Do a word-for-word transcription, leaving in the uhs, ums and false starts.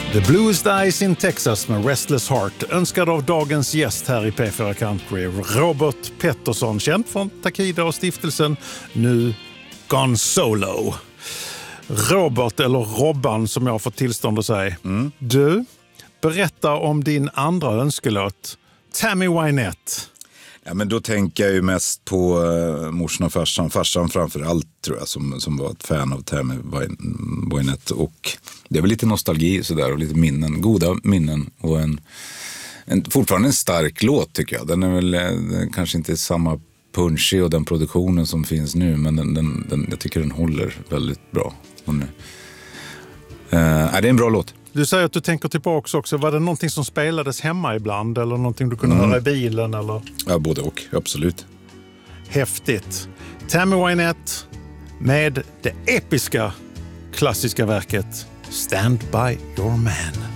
The Bluest Eyes in Texas med Restless Heart, önskad av dagens gäst här i P fyra Country, Robert Pettersson, känd från Takida och stiftelsen, nu Gone Solo. Robert, eller Robban som jag har fått tillstånd att säga. Mm. Du, berätta om din andra önskelåt, Tammy Wynette. Ja, men då tänker jag ju mest på uh, morsan och farsan. Farsan framför allt tror jag som, som var ett fan av Tammy Wynette. Och det är väl lite nostalgi sådär och lite minnen, goda minnen. Och en, en, fortfarande en stark låt tycker jag. Den är väl den kanske inte samma punchy och den produktionen som finns nu. Men den, den, den, jag tycker den håller väldigt bra. Hon, uh, det är en bra låt. Du säger att du tänker tillbaka också. Var det någonting som spelades hemma ibland? Eller någonting du kunde mm. höra i bilen? Eller? Ja, både och. Absolut. Häftigt. Tammy Wynette med det episka klassiska verket Stand By Your Man.